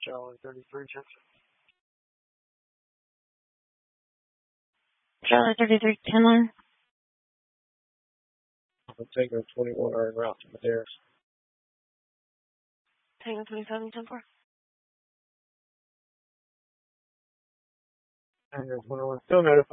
Charlie 33, Jackson. Charlie 33, 10 line. Tango 21 are en route to Madeiras. Tango 27, 10-4. Tango 21, still notified.